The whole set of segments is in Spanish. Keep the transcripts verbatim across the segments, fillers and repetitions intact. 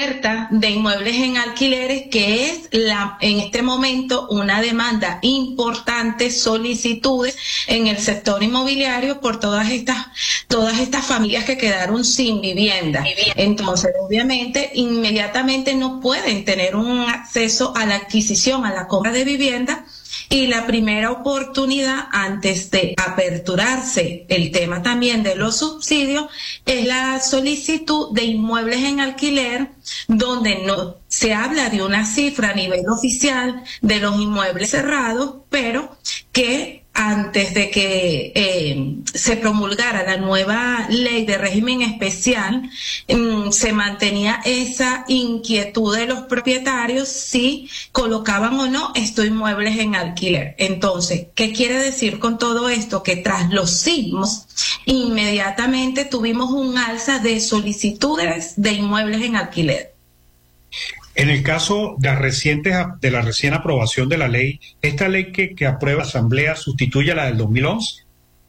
oferta de inmuebles en alquileres, que es la en este momento una demanda importante, solicitudes en el sector inmobiliario por todas estas todas estas familias que quedaron sin vivienda. Entonces, obviamente, inmediatamente no pueden tener un acceso a la adquisición, a la compra de vivienda. Y la primera oportunidad antes de aperturarse el tema también de los subsidios es la solicitud de inmuebles en alquiler, donde no se habla de una cifra a nivel oficial de los inmuebles cerrados, pero que antes de que eh, se promulgara la nueva ley de régimen especial, eh, se mantenía esa inquietud de los propietarios si colocaban o no estos inmuebles en alquiler. Entonces, ¿qué quiere decir con todo esto? Que tras los sismos, inmediatamente tuvimos un alza de solicitudes de inmuebles en alquiler. En el caso de, recientes, de la recién aprobación de la ley, ¿esta ley que, que aprueba la Asamblea sustituye a la del dos mil once?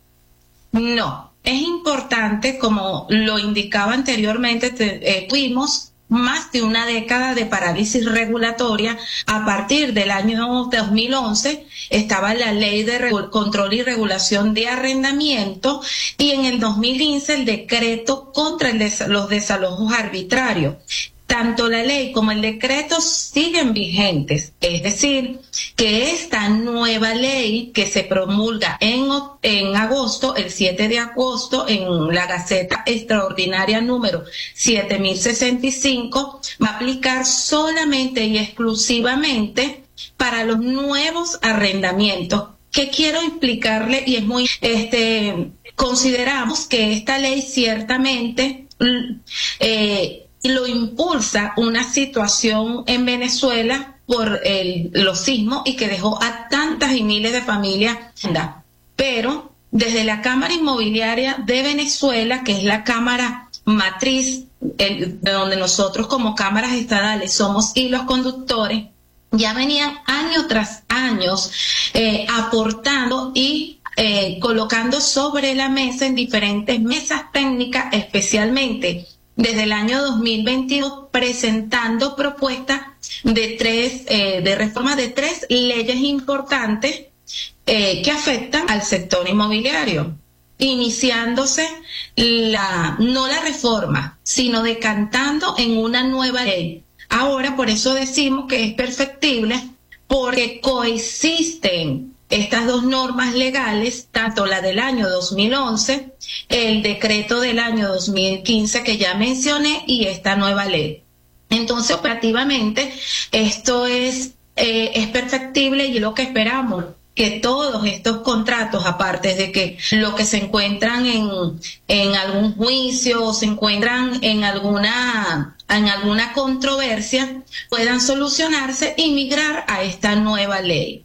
No, es importante, como lo indicaba anteriormente, te, eh, tuvimos más de una década de parálisis regulatoria. A partir del año dos mil once estaba la ley de control y regulación de arrendamiento, y en el dos mil quince el decreto contra el des los desalojos arbitrarios. Tanto la ley como el decreto siguen vigentes, es decir, que esta nueva ley que se promulga en, en agosto, el siete de agosto, en la Gaceta Extraordinaria número siete mil sesenta y cinco, va a aplicar solamente y exclusivamente para los nuevos arrendamientos. ¿Qué quiero explicarle? Y es muy, este, consideramos que esta ley ciertamente, eh, lo impulsa una situación en Venezuela por el, los sismos, y que dejó a tantas y miles de familias. Pero desde la Cámara Inmobiliaria de Venezuela, que es la cámara matriz, el, de donde nosotros como cámaras estadales somos hilos conductores, ya venían año tras años eh, aportando y eh, colocando sobre la mesa en diferentes mesas técnicas, especialmente desde el año dos mil veintidós, presentando propuestas de tres, eh, de reforma de tres leyes importantes eh, que afectan al sector inmobiliario, iniciándose la, no la reforma, sino decantando en una nueva ley. Ahora, por eso decimos que es perfectible, porque coexisten estas dos normas legales, tanto la del año dos mil once, el decreto del año dos mil quince que ya mencioné, y esta nueva ley. Entonces, operativamente, esto es, eh, es perfectible, y es lo que esperamos, que todos estos contratos, aparte de que lo que se encuentran en, en algún juicio o se encuentran en alguna, en alguna controversia, puedan solucionarse y migrar a esta nueva ley.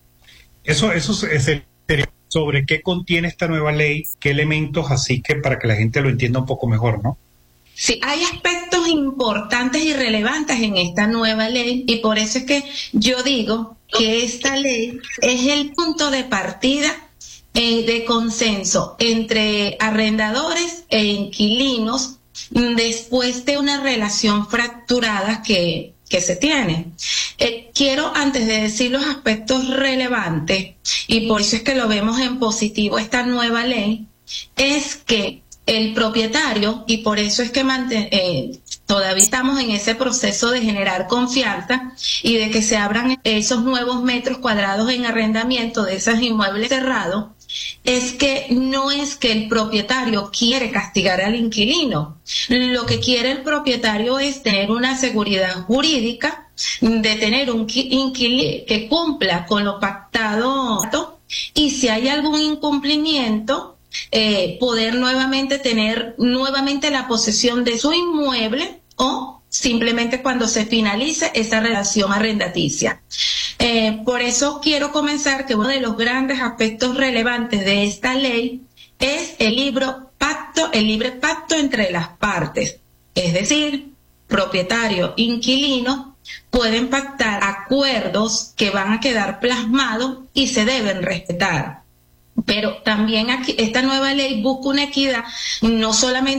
Eso, eso sería sobre qué contiene esta nueva ley, qué elementos, así que para que la gente lo entienda un poco mejor, ¿no? Sí, hay aspectos importantes y relevantes en esta nueva ley, y por eso es que yo digo que esta ley es el punto de partida eh, de consenso entre arrendadores e inquilinos después de una relación fracturada que, que se tiene. Eh, quiero, antes de decir los aspectos relevantes, y por eso es que lo vemos en positivo esta nueva ley, es que el propietario, y por eso es que eh, todavía estamos en ese proceso de generar confianza y de que se abran esos nuevos metros cuadrados en arrendamiento de esos inmuebles cerrados, es que no es que el propietario quiere castigar al inquilino. Lo que quiere el propietario es tener una seguridad jurídica de tener un inquilino que cumpla con lo pactado, y si hay algún incumplimiento, eh, poder nuevamente tener nuevamente la posesión de su inmueble, o simplemente cuando se finalice esa relación arrendaticia. Eh, por eso quiero comenzar que uno de los grandes aspectos relevantes de esta ley es el libro pacto, el libre pacto entre las partes, es decir, propietario, inquilino, pueden pactar acuerdos que van a quedar plasmados y se deben respetar. Pero también aquí esta nueva ley busca una equidad, no solamente